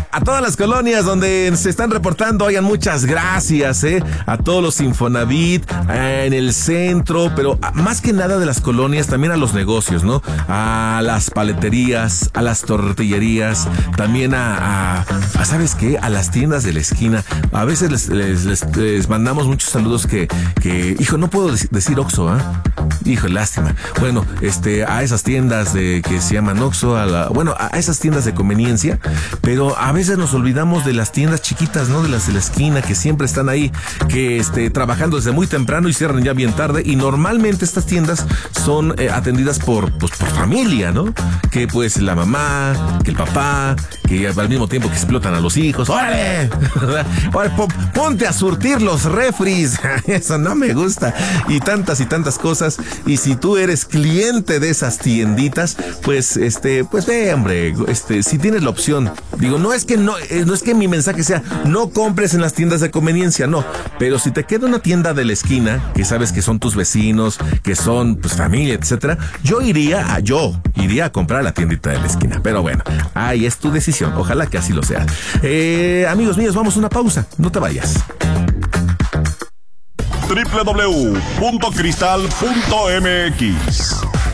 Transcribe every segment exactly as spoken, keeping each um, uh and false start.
A todas las colonias donde se están reportando, oigan, muchas gracias, ¿eh? A todos los Infonavit, eh, en el centro, pero más que nada de las colonias, también a los negocios, ¿no? A las paleterías, a las tortillerías, también a, a, a ¿sabes qué? A las tiendas de la esquina. A veces les, les, les, les mandamos muchos saludos que, que, hijo, no puedo decir Oxxo, ¿ah? ¿eh? Hijo, lástima. Bueno, este, a esas tiendas de que se llaman Oxxo, a la, bueno, a esas tiendas de conveniencia, pero a veces nos olvidamos de las tiendas chiquitas, ¿no? De las de la esquina, que siempre están ahí, que este, trabajando desde muy temprano y cierran ya bien tarde, y normalmente estas tiendas son eh, atendidas por, pues, por familia, ¿no? Que pues la mamá, que el papá, que al mismo tiempo que explotan a los hijos. ¡Órale! ¡Órale, ponte a surtir los refris! Eso no me gusta. Y tantas y tantas cosas. Y si tú eres cliente de esas tienditas, pues, este, pues ve, hombre, este, si tienes la opción. Digo, no es que no, no es que mi mensaje sea, no compres en las tiendas de conveniencia, no. Pero si te queda una tienda de la esquina, que sabes que son tus vecinos, que son, pues, familia, etcétera, yo iría a, yo iría a comprar a la tiendita de la esquina. Pero bueno, ahí es tu decisión. Ojalá que así lo sea. Eh, amigos míos, vamos a una pausa. No te vayas. doble u doble u doble u punto cristal punto m x.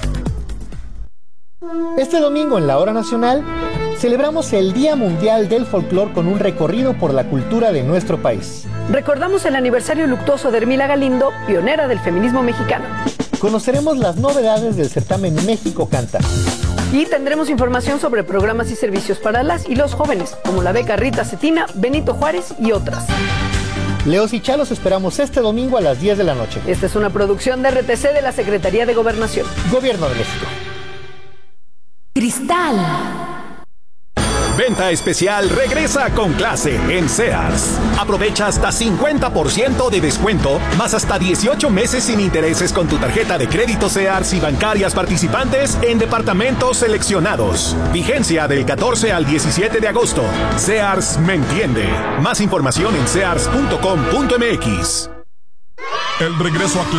Este domingo en la Hora Nacional celebramos el Día Mundial del Folclor con un recorrido por la cultura de nuestro país. Recordamos el aniversario luctuoso de Hermila Galindo, pionera del feminismo mexicano. Conoceremos las novedades del certamen México Canta. Y tendremos información sobre programas y servicios para las y los jóvenes, como la beca Rita Cetina, Benito Juárez y otras. Leos y Chalos esperamos este domingo a las diez de la noche. Esta es una producción de R T C de la Secretaría de Gobernación. Gobierno de México. Cristal. Venta especial regresa con clase en Sears. Aprovecha hasta cincuenta por ciento de descuento, más hasta dieciocho meses sin intereses con tu tarjeta de crédito Sears y bancarias participantes en departamentos seleccionados. Vigencia del catorce al diecisiete de agosto. Sears me entiende. Más información en sears punto com punto m x. El regreso a